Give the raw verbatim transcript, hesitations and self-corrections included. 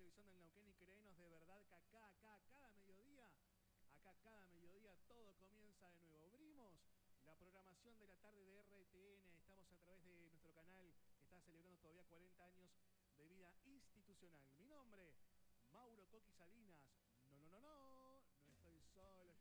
televisión del Neuquén y créenos de verdad que acá, acá, cada mediodía, acá cada mediodía todo comienza de nuevo. Abrimos la programación de la tarde de R T N, estamos a través de nuestro canal que está celebrando todavía cuarenta años de vida institucional. Mi nombre, Mauro Coqui Salinas. No, no, no, no, no estoy solo.